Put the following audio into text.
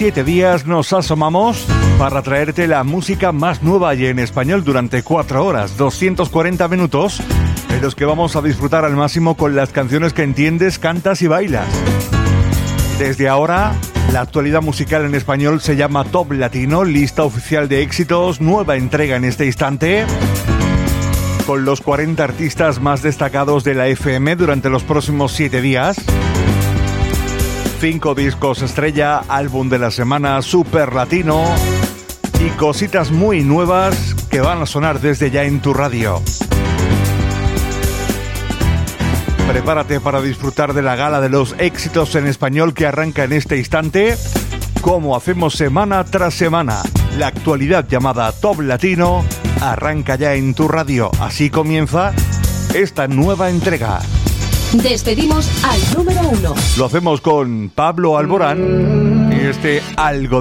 7 días nos asomamos para traerte la música más nueva y en español durante 4 horas, 240 minutos, en los que vamos a disfrutar al máximo con las canciones que entiendes, cantas y bailas. Desde ahora, la actualidad musical en español se llama Top Latino, lista oficial de éxitos, nueva entrega en este instante, con los 40 artistas más destacados de la FM durante los próximos 7 días. 5 discos estrella, álbum de la semana, super latino y cositas muy nuevas que van a sonar desde ya en tu radio. Prepárate para disfrutar de la gala de los éxitos en español que arranca en este instante, como hacemos semana tras semana. La actualidad llamada Top Latino arranca ya en tu radio. Así comienza esta nueva entrega. Despedimos al número 1. Lo hacemos con Pablo Alborán y este Algo